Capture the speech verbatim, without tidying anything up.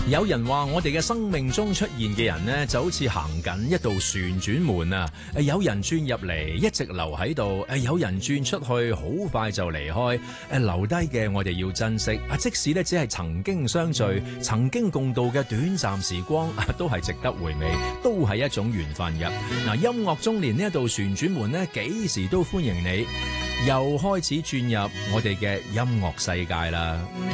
有人話我哋嘅生命中出現嘅人呢，就好似行緊一道旋轉門啊！誒，有人轉入嚟，一直留喺度；誒，有人轉出去，好快就離開。誒，留低嘅我哋要珍惜啊！即使咧只係曾經相聚、曾經共度嘅短暫時光，都係值得回味，都係一種緣分嘅。嗱，音樂中年呢一道旋轉門呢，幾時都歡迎你，又開始轉入我哋嘅音樂世界啦。